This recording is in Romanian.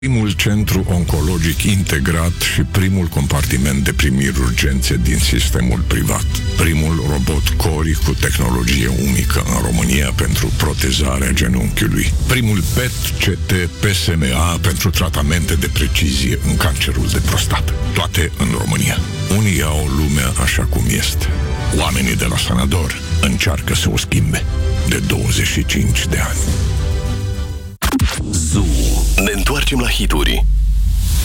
primul centru oncologic integrat și primul compartiment de primiri urgențe din sistemul privat. Primul robot Cori cu tehnologie unică în România pentru protezarea genunchiului. Primul PET-CT-PSMA pentru tratamente de precizie în cancerul de prostată. Toate în România. Unii au lumea așa cum este. Oamenii de la Sanador încearcă să o schimbe de 25 de ani. Zoo. Ne întoarcem la hituri.